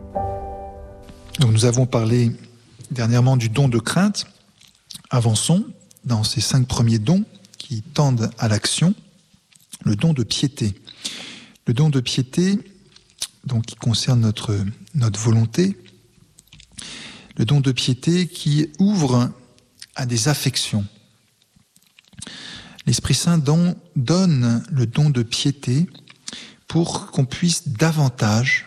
Donc nous avons parlé dernièrement du don de crainte. Avançons dans ces 5 premiers dons qui tendent à l'action. Le don de piété. Le don de piété, donc, qui concerne notre volonté. Le don de piété qui ouvre à des affections. L'Esprit Saint donne le don de piété pour qu'on puisse davantage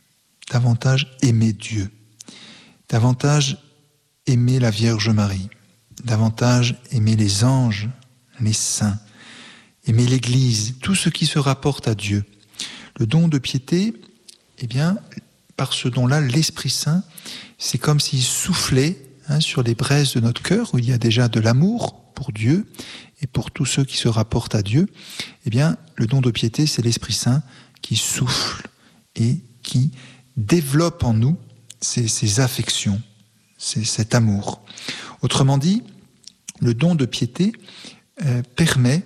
aimer Dieu, davantage aimer la Vierge Marie, davantage aimer les anges, les saints, aimer l'Église, tout ce qui se rapporte à Dieu. Le don de piété, eh bien, par ce don-là, l'Esprit Saint, c'est comme s'il soufflait sur les braises de notre cœur, où il y a déjà de l'amour pour Dieu et pour tous ceux qui se rapportent à Dieu. Eh bien, le don de piété, c'est l'Esprit Saint qui souffle et qui développe en nous ces affections, cet amour. Autrement dit, le don de piété permet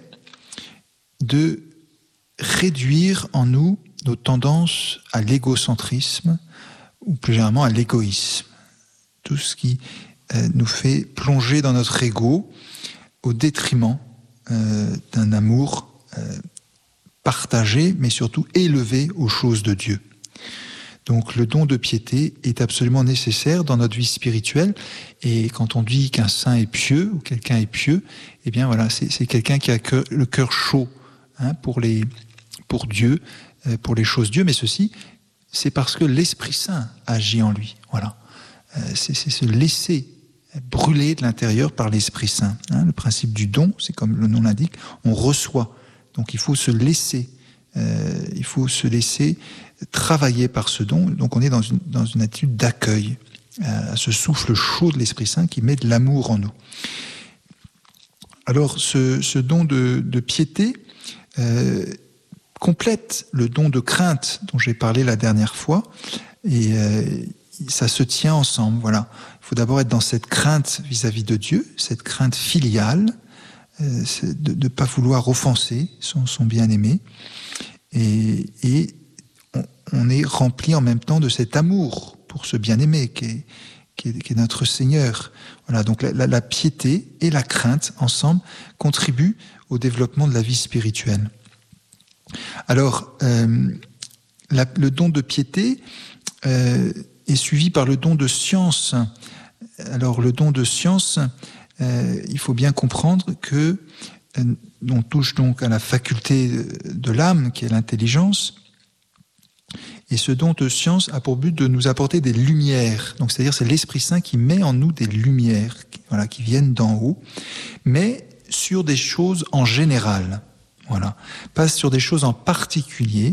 de réduire en nous nos tendances à l'égocentrisme ou plus généralement à l'égoïsme. Tout ce qui nous fait plonger dans notre ego au détriment d'un amour partagé, mais surtout élevé aux choses de Dieu. Donc le don de piété est absolument nécessaire dans notre vie spirituelle. Et quand on dit qu'un saint est pieux ou quelqu'un est pieux, eh bien voilà, c'est quelqu'un qui a le cœur chaud pour Dieu, pour les choses de Dieu. Mais ceci, c'est parce que l'Esprit Saint agit en lui. Voilà, c'est se laisser brûler de l'intérieur par l'Esprit Saint. Le principe du don, c'est comme le nom l'indique, on reçoit. Donc il faut se laisser. Il faut se laisser travailler par ce don. Donc on est dans une attitude d'accueil à ce souffle chaud de l'Esprit Saint qui met de l'amour en nous. Alors ce don de piété complète le don de crainte dont j'ai parlé la dernière fois, et ça se tient ensemble. Voilà. Il faut d'abord être dans cette crainte vis-à-vis de Dieu, cette crainte filiale, de ne pas vouloir offenser son bien-aimé, et on est rempli en même temps de cet amour pour ce bien-aimé qui est notre Seigneur. Voilà, donc la piété et la crainte ensemble contribuent au développement de la vie spirituelle. Alors, le don de piété est suivi par le don de science. Alors, le don de science, il faut bien comprendre que on touche donc à la faculté de l'âme, qui est l'intelligence. Et ce don de science a pour but de nous apporter des lumières. Donc, c'est-à-dire, c'est l'Esprit Saint qui met en nous des lumières, qui viennent d'en haut, mais sur des choses en général. Voilà. Pas sur des choses en particulier.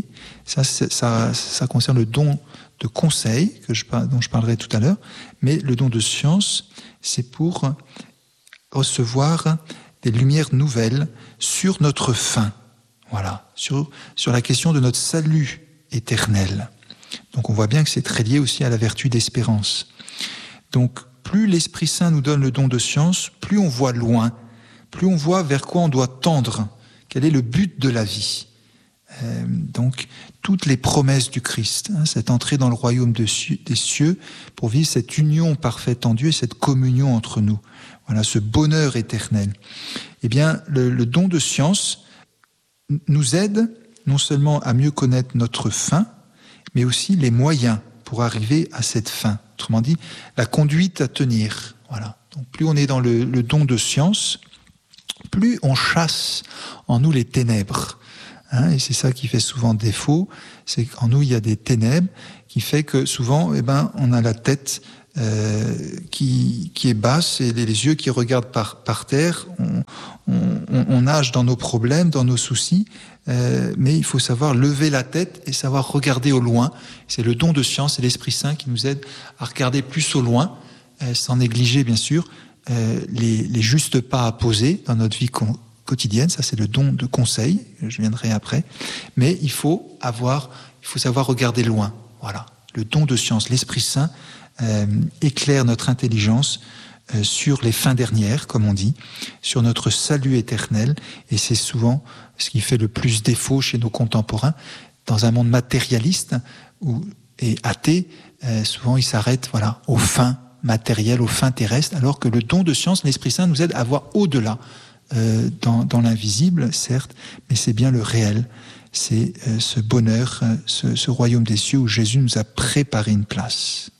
Ça concerne le don de conseil, dont je parlerai tout à l'heure. Mais le don de science, c'est pour recevoir des lumières nouvelles sur notre fin. Voilà. Sur la question de notre salut éternel. Donc on voit bien que c'est très lié aussi à la vertu d'espérance. Donc plus l'Esprit Saint nous donne le don de science, plus on voit loin, plus on voit vers quoi on doit tendre, quel est le but de la vie. Donc toutes les promesses du Christ, cette entrée dans le royaume des cieux pour vivre cette union parfaite en Dieu et cette communion entre nous. Voilà, ce bonheur éternel. Eh bien, le don de science nous aide non seulement à mieux connaître notre fin, mais aussi les moyens pour arriver à cette fin. Autrement dit, la conduite à tenir. Voilà. Donc, plus on est dans le don de science, plus on chasse en nous les ténèbres. Et c'est ça qui fait souvent défaut, c'est qu'en nous il y a des ténèbres qui fait que souvent, on a la tête qui est basse et les yeux qui regardent par terre. On nage dans nos problèmes, dans nos soucis, mais il faut savoir lever la tête et savoir regarder au loin. C'est le don de science et l'Esprit Saint qui nous aide à regarder plus au loin, sans négliger bien sûr les justes pas à poser dans notre vie quotidienne. Ça, c'est le don de conseil, je viendrai après. Mais il faut savoir regarder loin. Voilà, le don de science, l'Esprit Saint éclaire notre intelligence sur les fins dernières, comme on dit, sur notre salut éternel, et c'est souvent ce qui fait le plus défaut chez nos contemporains, dans un monde matérialiste où Et athée, souvent, il s'arrête aux fins matérielles, aux fins terrestres, alors que le don de science, l'Esprit Saint nous aide à voir au-delà, dans l'invisible, certes, mais c'est bien le réel. C'est ce bonheur, ce royaume des cieux où Jésus nous a préparé une place.